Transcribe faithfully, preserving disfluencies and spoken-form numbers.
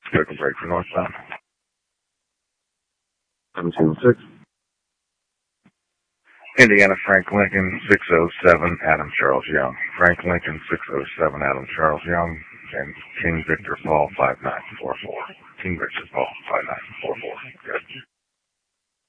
Take a break for northbound. seven two six. Indiana Frank Lincoln six oh seven Adam Charles Young. Frank Lincoln six oh seven Adam Charles Young. And King Victor Paul five nine four four. King Victor Paul five nine four four.